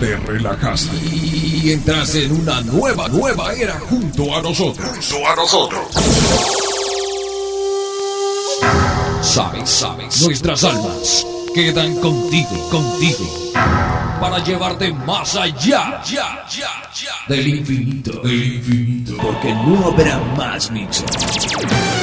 te relajaste y entras en una nueva era junto a nosotros. Sabes, nuestras almas quedan contigo, para llevarte más allá, del infinito, porque no habrá más mixes.